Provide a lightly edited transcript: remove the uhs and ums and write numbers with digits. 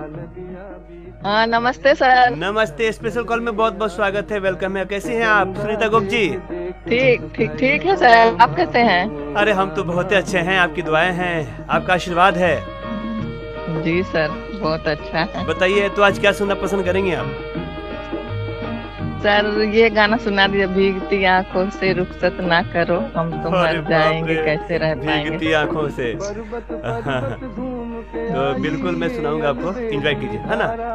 हाँ, नमस्ते सर। नमस्ते। स्पेशल कॉल में बहुत बहुत स्वागत है, वेलकम है। कैसी हैं आप सुनीता गुप्त जी? ठीक ठीक ठीक है सर, आप कैसे हैं? अरे हम तो बहुत ही अच्छे हैं, आपकी दुआएं हैं, आपका आशीर्वाद है। जी सर, बहुत अच्छा है। बताइए तो आज क्या सुनना पसंद करेंगे आप? सर, ये गाना सुना दिया, भीगती आंखों से रुखसत ना करो, हम तो अरे मर बाप रे, जाएंगे, कैसे रह पाएंगे। भीगती आंखों से। तो बिल्कुल मैं सुनाऊंगा आपको, एंजॉय कीजिए, है ना।